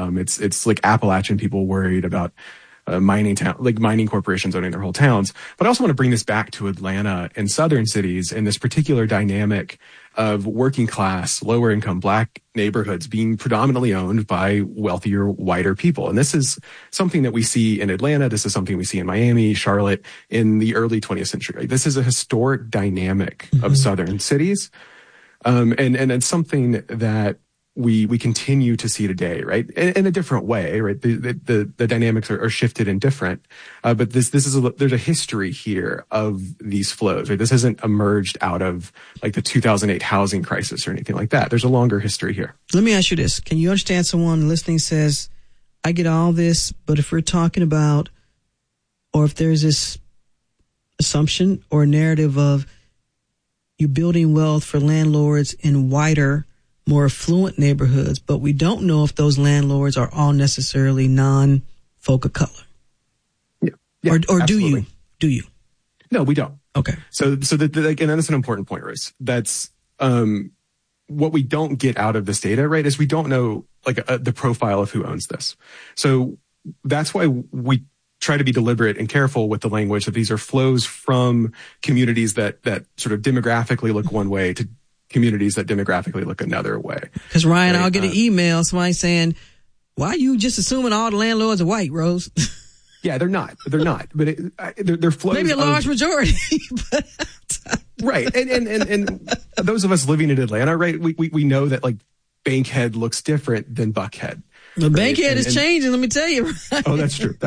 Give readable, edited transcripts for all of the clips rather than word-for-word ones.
It's like Appalachian people worried about mining corporations owning their whole towns. But I also want to bring this back to Atlanta and southern cities and this particular dynamic of working class, lower income Black neighborhoods being predominantly owned by wealthier, whiter people. And this is something that we see in Atlanta. This is something we see in Miami, Charlotte in the early 20th century. This is a historic dynamic of southern cities. And it's something that we continue to see today, right? In a different way, right? The dynamics are shifted and different. But there's a history here of these flows, right? This hasn't emerged out of like the 2008 housing crisis or anything like that. There's a longer history here. Let me ask you this. Can you understand someone listening says, I get all this, but if we're talking about, or if there's this assumption or narrative of you building wealth for landlords in whiter, more affluent neighborhoods, but we don't know if those landlords are all necessarily non-folk of color. Yeah, or do you? No, we don't. Okay. So and that's an important point, Royce. That's what we don't get out of this data, right? Is we don't know the profile of who owns this. So that's why we try to be deliberate and careful with the language that these are flows from communities that sort of demographically look one way to communities that demographically look another way. Because Ryan, right? I'll get an email, somebody saying, why are you just assuming all the landlords are white, Rose? Yeah, they're not. But they're flows. Maybe a large majority. But right. And those of us living in Atlanta, right, we know that like Bankhead looks different than Buckhead. The Bankhead is changing, let me tell you. Right? Oh, that's true.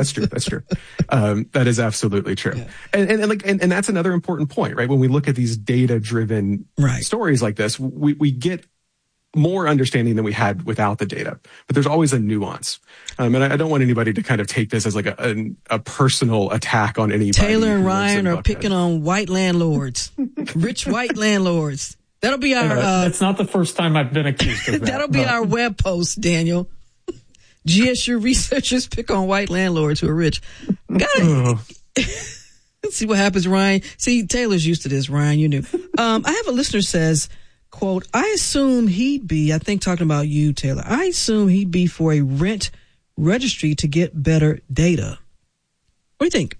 That is absolutely true. Yeah. And that's another important point, right? When we look at these data-driven stories like this, we get more understanding than we had without the data. But there's always a nuance. And I don't want anybody to kind of take this as like a personal attack on anybody. Taylor and Ryan are picking on white landlords, rich white landlords. That'll be our... that's not the first time I've been accused of that. That'll be our web post, Daniel. GSU researchers pick on white landlords who are rich. Got it. Let's see what happens, Ryan. See, Taylor's used to this, Ryan. You knew. I have a listener says, quote, I assume he'd be, I think talking about you, Taylor, I assume he'd be for a rent registry to get better data. What do you think?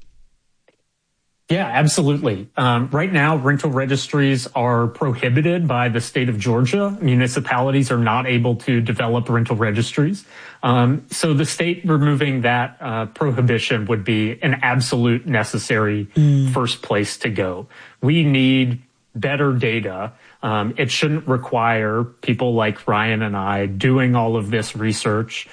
Yeah, absolutely. Right now, rental registries are prohibited by the state of Georgia. Municipalities are not able to develop rental registries. So the state removing that prohibition would be an absolute necessary first place to go. We need better data. It shouldn't require people like Ryan and I doing all of this research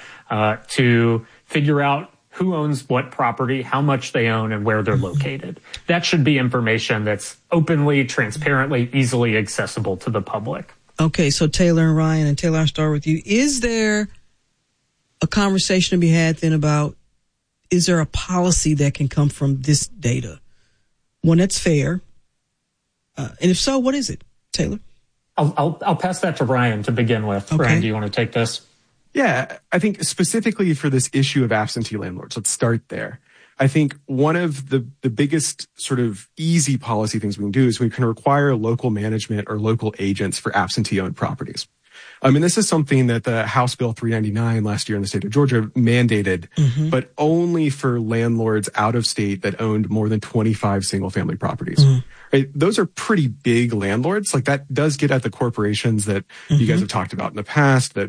to figure out who owns what property, how much they own, and where they're located. That should be information that's openly, transparently, easily accessible to the public. Okay, so Taylor and Ryan, and Taylor, I'll start with you. Is there a conversation to be had then about, is there a policy that can come from this data? One that's fair. And if so, what is it, Taylor? I'll pass that to Ryan to begin with. Okay. Ryan, do you want to take this? Yeah, I think specifically for this issue of absentee landlords, let's start there. I think one of the biggest sort of easy policy things we can do is we can require local management or local agents for absentee-owned properties. And this is something that the House Bill 399 last year in the state of Georgia mandated, but only for landlords out of state that owned more than 25 single-family properties. Right? Those are pretty big landlords. Like that does get at the corporations that you guys have talked about in the past that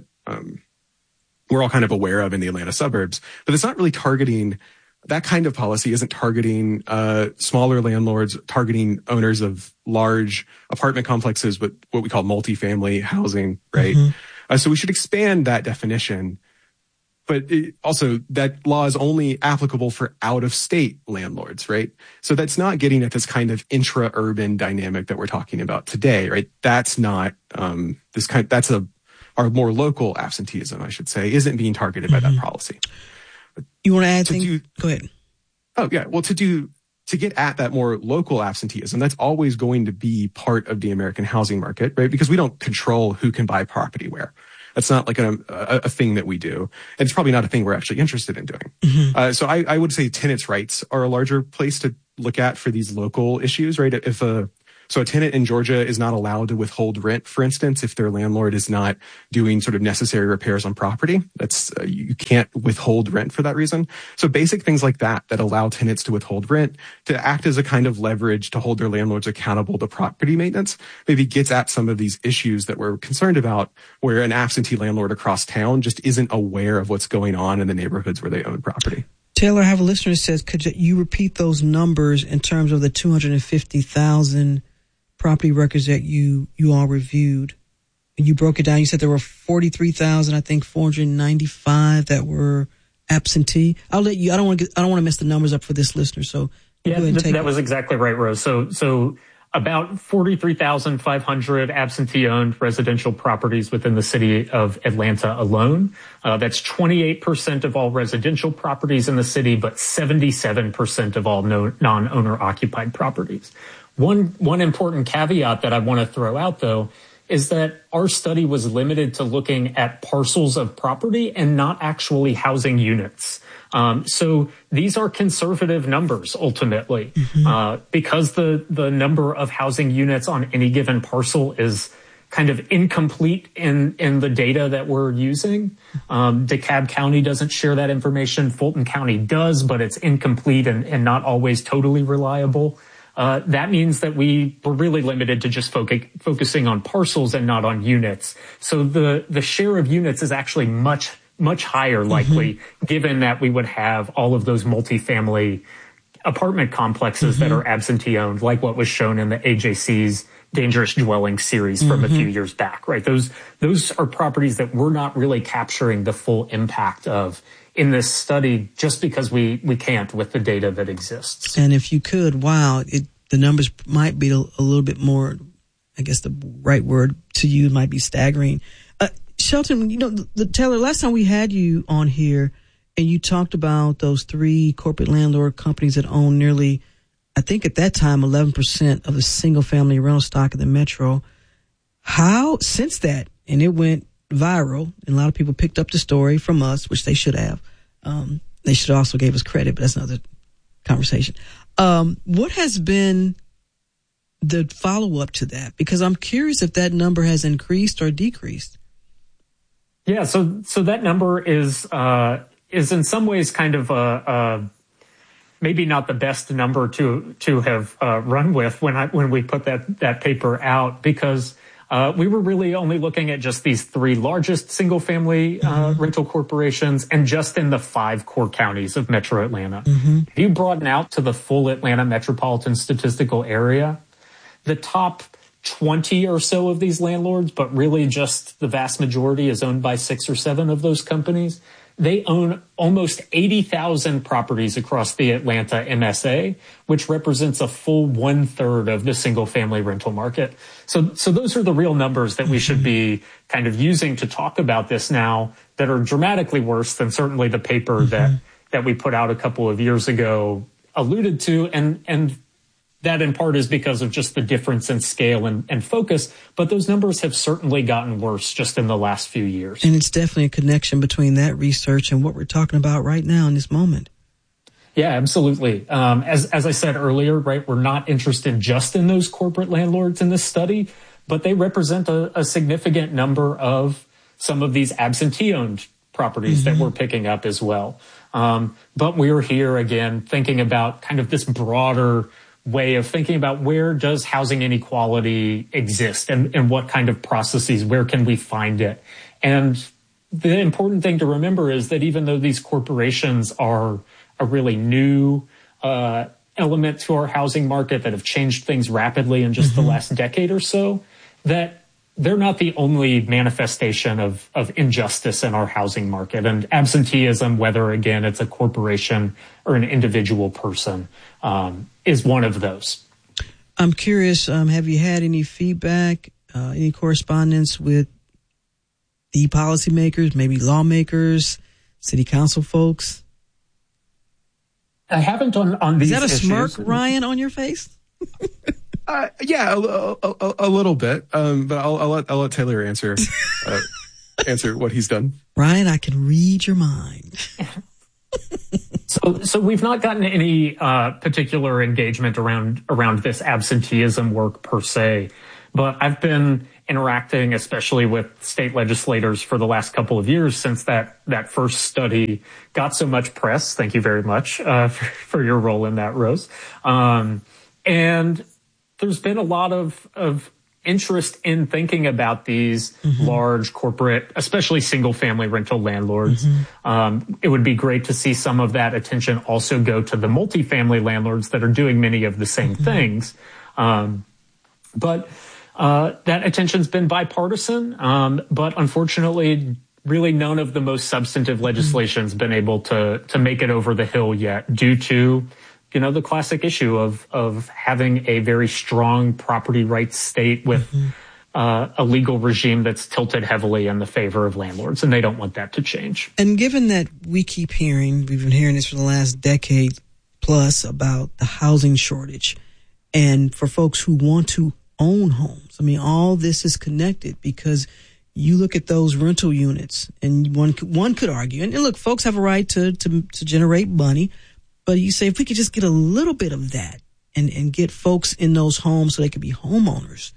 we're all kind of aware of in the Atlanta suburbs, but it's not really targeting, that kind of policy isn't targeting smaller landlords, targeting owners of large apartment complexes, but what we call multifamily housing, right? So we should expand that definition. But also that law is only applicable for out-of-state landlords, right? So that's not getting at this kind of intra-urban dynamic that we're talking about today, right? That's not that's our more local absenteeism, I should say, isn't being targeted by that policy. You want to add things? Go ahead. Oh, yeah. Well, to get at that more local absenteeism, that's always going to be part of the American housing market, right? Because we don't control who can buy property where. That's not like a thing that we do. And it's probably not a thing we're actually interested in doing. So I would say tenants' rights are a larger place to look at for these local issues, right? If a So a tenant in Georgia is not allowed to withhold rent, for instance, if their landlord is not doing sort of necessary repairs on property. That's you can't withhold rent for that reason. So basic things like that allow tenants to withhold rent, to act as a kind of leverage to hold their landlords accountable to property maintenance, maybe gets at some of these issues that we're concerned about, where an absentee landlord across town just isn't aware of what's going on in the neighborhoods where they own property. Taylor, I have a listener that says, could you repeat those numbers in terms of the 250,000 property records that you all reviewed? And you broke it down. You said there were 43,000, I think 495 that were absentee. I'll let you. I don't want to mess the numbers up for this listener. So yeah, that was exactly right, Rose. So about 43,500 absentee-owned residential properties within the city of Atlanta alone. That's 28% of all residential properties in the city, but 77% of all non-owner occupied properties. One important caveat that I want to throw out, though, is that our study was limited to looking at parcels of property and not actually housing units. So these are conservative numbers ultimately, because the number of housing units on any given parcel is kind of incomplete in the data that we're using. DeKalb County doesn't share that information. Fulton County does, but it's incomplete and not always totally reliable. That means that we were really limited to just focusing on parcels and not on units. So the share of units is actually much higher likely, given that we would have all of those multifamily apartment complexes that are absentee owned, like what was shown in the AJC's Dangerous Dwelling series from a few years back, right? Those are properties that we're not really capturing the full impact of in this study, just because we can't with the data that exists. And if you could, the numbers might be a little bit more, I guess the right word to use might be staggering. Shelton, Taylor, last time we had you on here and you talked about those 3 corporate landlord companies that own nearly, I think at that time, 11% of the single family rental stock in the metro. How, since that, and it went viral, and a lot of people picked up the story from us, which they should have. They should also gave us credit, but that's another conversation. What has been the follow-up to that? Because I'm curious if that number has increased or decreased. Yeah, so that number is in some ways kind of maybe not the best number to have run with when we put that paper out, because we were really only looking at just these 3 largest single family rental corporations, and just in the 5 core counties of Metro Atlanta. If you broaden out to the full Atlanta metropolitan statistical area, the top 20 or so of these landlords, but really just the vast majority is owned by 6 or 7 of those companies. They own almost 80,000 properties across the Atlanta MSA, which represents a full 1/3 of the single family rental market. So those are the real numbers that we should be kind of using to talk about this now, that are dramatically worse than certainly the paper that we put out a couple of years ago alluded to. And that in part is because of just the difference in scale and focus, but those numbers have certainly gotten worse just in the last few years. And it's definitely a connection between that research and what we're talking about right now in this moment. Yeah, absolutely. As I said earlier, right, we're not interested just in those corporate landlords in this study, but they represent a significant number of some of these absentee-owned properties that we're picking up as well. But we're here again thinking about kind of this broader way of thinking about where does housing inequality exist, and what kind of processes, where can we find it? And the important thing to remember is that even though these corporations are a really new element to our housing market that have changed things rapidly in just the last decade or so, that they're not the only manifestation of injustice in our housing market. And absenteeism, whether again it's a corporation or an individual person, is one of those. I'm curious, have you had any feedback, any correspondence with the policymakers, maybe lawmakers, city council folks? I haven't on these issues. Is that a smirk, Ryan, on your face? Yeah, a little bit. But I'll let Taylor answer what he's done. Ryan, I can read your mind. So So we've not gotten any particular engagement around this absenteeism work per se, but I've been interacting, especially with state legislators, for the last couple of years since that first study got so much press. Thank you very much for your role in that, Rose. And there's been a lot of interest in thinking about these large corporate, especially single-family rental landlords. It would be great to see some of that attention also go to the multifamily landlords that are doing many of the same things. But that attention's been bipartisan, but unfortunately, really none of the most substantive legislation's been able to make it over the hill yet due to the classic issue of having a very strong property rights state with a legal regime that's tilted heavily in the favor of landlords, and they don't want that to change. And given that we've been hearing this for the last decade plus about the housing shortage, and for folks who want to own homes, I mean, all this is connected because you look at those rental units, and one could argue, and look, folks have a right to generate money. But you say if we could just get a little bit of that and get folks in those homes so they could be homeowners,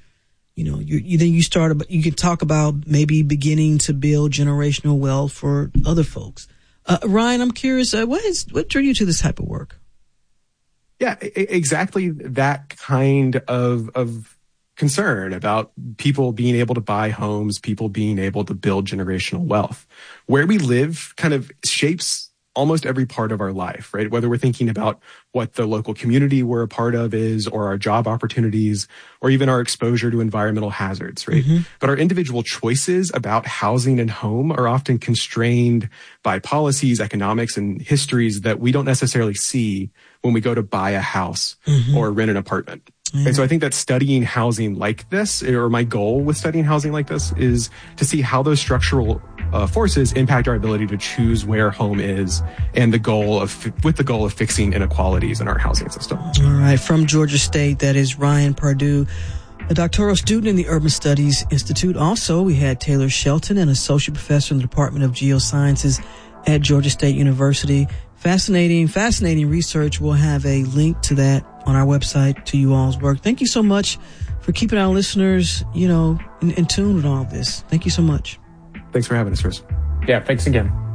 you can talk about maybe beginning to build generational wealth for other folks. Ryan, I'm curious, what drew you to this type of work? Yeah, exactly that kind of concern about people being able to buy homes, people being able to build generational wealth. Where we live kind of shapes almost every part of our life, right? Whether we're thinking about what the local community we're a part of is, or our job opportunities, or even our exposure to environmental hazards, right? But our individual choices about housing and home are often constrained by policies, economics, and histories that we don't necessarily see when we go to buy a house or rent an apartment. And so I think that studying housing like this, or my goal with studying housing like this, is to see how those structural forces impact our ability to choose where home is, and with the goal of fixing inequalities in our housing system. All right, from Georgia State, that is Ryan Pardue, a doctoral student in the Urban Studies Institute. Also, we had Taylor Shelton, an associate professor in the Department of Geosciences at Georgia State University. Fascinating research. We'll have a link to that on our website to you all's work. Thank you so much for keeping our listeners, in tune with all of this. Thank you so much. Thanks for having us, Chris. Yeah, thanks again.